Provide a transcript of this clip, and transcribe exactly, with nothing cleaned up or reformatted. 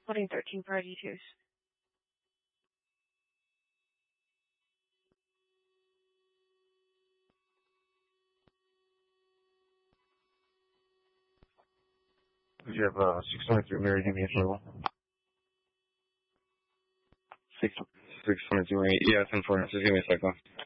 Holding thirteen for I D twos. You have uh, six twenty-three Mary, give me a level. six twenty-two Mary, yeah, ten four, just give me a second.